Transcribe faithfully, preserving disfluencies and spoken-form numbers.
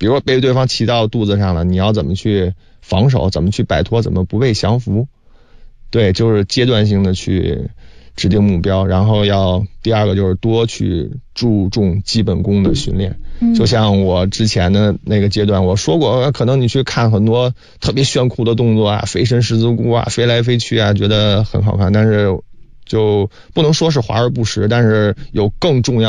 比如说被对方骑到肚子上了，你要怎么去防守，怎么去摆脱，怎么不被降服。对，就是阶段性的去指定目标，然后要第二个就是多去注重基本功的训练。 嗯、 就像我之前的那个阶段我说过，可能你去看很多特别炫酷的动作啊，飞身十字固啊，飞来飞去啊，觉得很好看，但是就不能说是华而不实，但是有更重要